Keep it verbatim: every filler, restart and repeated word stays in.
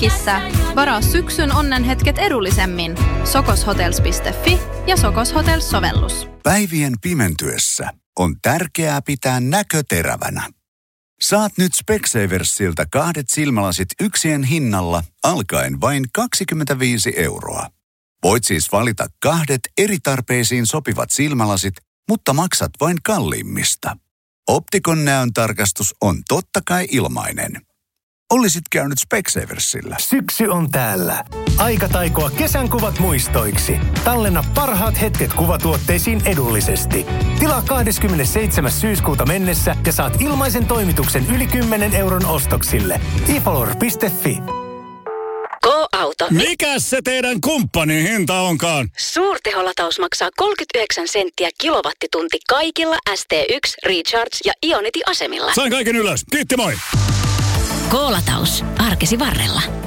Häkkissä. Varaa syksyn onnenhetket edullisemmin. sokoshotels piste fi ja Sokos Hotels-sovellus. Päivien pimentyessä on tärkeää pitää näkö terävänä. Saat nyt Specsaversilta kahdet silmälasit yksien hinnalla alkaen vain kaksikymmentäviisi euroa. Voit siis valita kahdet eri tarpeisiin sopivat silmälasit, mutta maksat vain kalliimmista. Optikon näön tarkastus on totta kai ilmainen. Olisit käynyt Specsaversilla. Syksy on täällä. Aika taikoa kesän kuvat muistoiksi. Tallenna parhaat hetket kuvatuotteisiin edullisesti. Tilaa kahdeskymmenesseitsemäs syyskuuta mennessä ja saat ilmaisen toimituksen yli kymmenen euron ostoksille. e follower piste fi. Go-auto. Mikäs se teidän kumppanin hinta onkaan? Suurteholataus maksaa kolmekymmentäyhdeksän senttiä kilowattitunti kaikilla S T yksi, Recharge ja Ionity-asemilla. Sain kaiken ylös. Kiitti, moi! Go-lataus. Arkesi varrella.